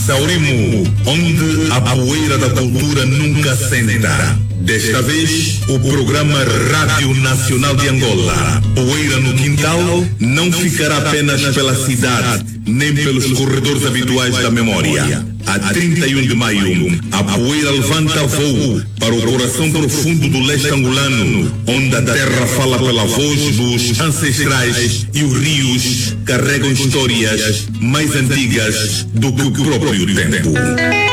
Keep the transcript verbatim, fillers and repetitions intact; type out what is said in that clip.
Exaurimo, onde a poeira da cultura nunca senta. Desta vez, o programa Rádio Nacional de Angola, Poeira no Quintal, não ficará apenas pela cidade, nem pelos corredores habituais da memória. A trinta e um de maio, a poeira levanta voo para o coração profundo do leste angolano, onde a terra fala pela voz dos ancestrais e os rios carregam histórias mais antigas do que o próprio tempo.